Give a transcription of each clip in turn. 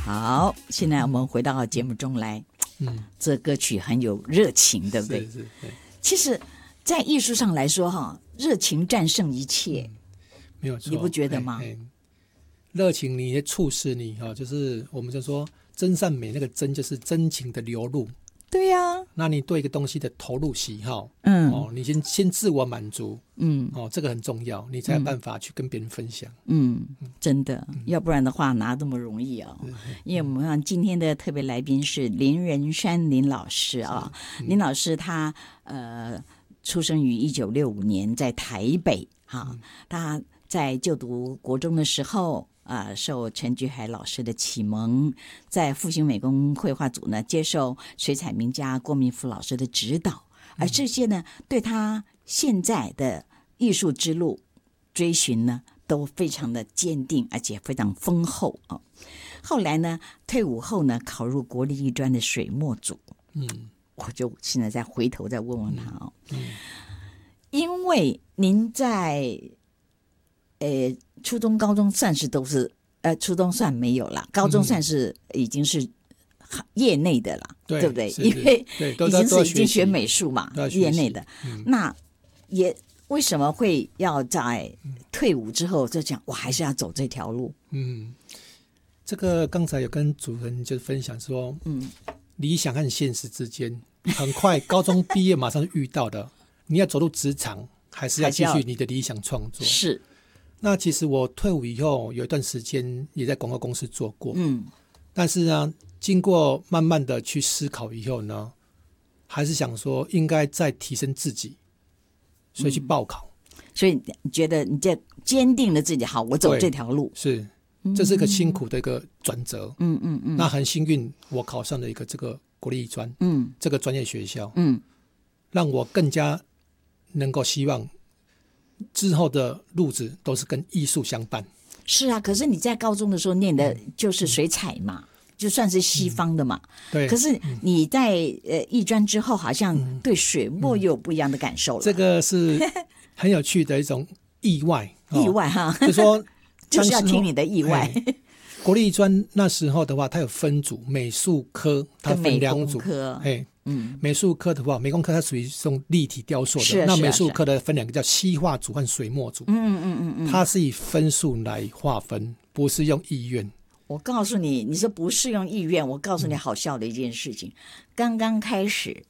好，现在我们回到节目中来。这歌曲很有热情，对不对？ 是， 其实在艺术上来说哈，热情战胜一切， 没有错， 你不觉得吗？ 热情你也促使你就是我们就说真善美，那个真就是真情的流露。 对呀， 那你对一个东西的投入喜好，你先自我满足，这个很重要，你才有办法去跟别人分享。 真的，要不然的话哪这么容易啊？因为我们看今天的特别来宾是林仁山林老师啊，林老师他出生于1965年，在台北他在就读国中的时候。受陈菊海老师的启蒙，在复兴美工绘画组呢，接受水彩名家郭明福老师的指导，而这些呢，对他现在的艺术之路追寻呢，都非常的坚定，而且非常丰厚啊。后来呢，退伍后呢，考入国立艺专的水墨组。我就现在再回头再问问他哦，因为您在初中高中算是都是初中算没有啦，高中算是已经是业内的啦，对不对？因为已经学美术嘛，业内的。那也为什么会要在退伍之后就讲我还是要走这条路？ 这个刚才有跟主任就分享说，理想和现实之间很快高中毕业马上就遇到的，你要走入职场还是要继续你的理想创作？是。那其实我退伍以后有一段时间也在广告公司做过，但是呢，经过慢慢的去思考以后呢，还是想说应该再提升自己，所以去报考。 所以你觉得你这坚定了自己，好，我走这条路。 是，这是一个辛苦的一个转折。那很幸运，我考上了一个这个国立艺专，这个专业学校，让我更加能够希望。之后的路子都是跟艺术相伴。 是啊，可是你在高中的时候念的就是水彩嘛，就算是西方的嘛。对。可是你在艺专之后，好像对水墨又有不一样的感受了。 这个是很有趣的一种意外。 意外哈， 就说就是要听你的意外。 国立艺专那时候的话，它有分组，美术科它分两组。美术科的话，美工科它属于这种立体雕塑的，那美术科的分两个叫西画组和水墨组。它是以分数来划分，不是用意愿。 我告诉你，你说不是用意愿，我告诉你好笑的一件事情。刚刚开始，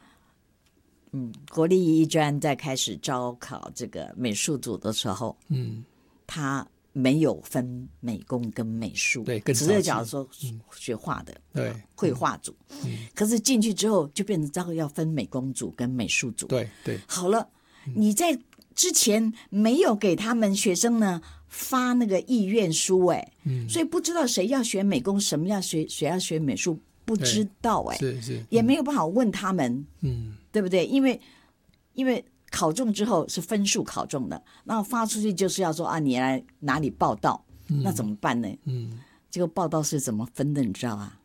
国立艺专在开始招考这个美术组的时候，他没有分美工跟美术， 对， 只是假如说学画的，对，绘画组。可是进去之后就变成这个要分美工组跟美术组。 对。 好了，你在之前没有给他们学生呢发那个意愿书，所以不知道谁要学美工，谁要学美术，不知道是也没有办法问他们，对不对？因为考中之后是分数考中的，然后发出去就是要说你来哪里报到，那怎么办呢？这个报到是怎么分的，你知道啊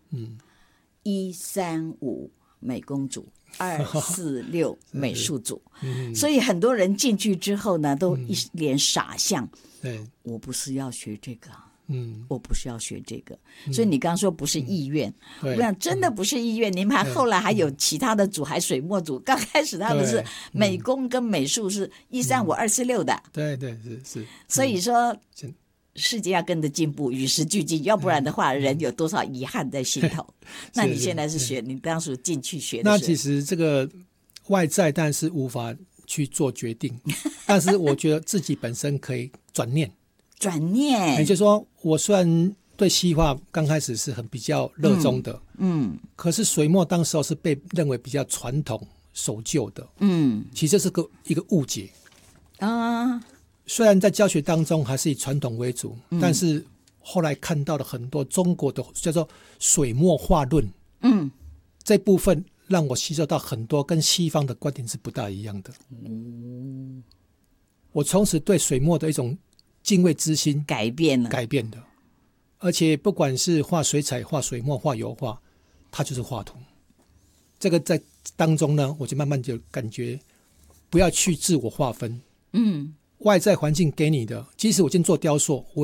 ？135美工组，246美术组，所以很多人进去之后呢，都一脸傻相。我不是要学这个。我不是要学这个，所以你刚刚说不是意愿，我想真的不是意愿。你们后来还有其他的组，还水墨组，刚开始他们是美工跟美术是135、246的， 对，是。 所以说世界要跟着进步，与时俱进，要不然的话，人有多少遗憾在心头？那你现在是学，你当时进去学的， 那其实这个外在但是无法去做决定，但是我觉得自己本身可以转念。也就是说，我虽然对西画刚开始是很比较热衷的，可是水墨当时候是被认为比较传统守旧的，其实是一个误解啊。虽然在教学当中还是以传统为主，但是后来看到了很多中国的叫做水墨画论，这部分让我吸收到很多跟西方的观点是不大一样的。我从此对水墨的一种敬畏之心改变的，而且不管是画水彩、画水墨、画油画，它就是画图。这个在当中呢，我就慢慢就感觉不要去自我划分。外在环境给你的，即使我今天做雕塑，我也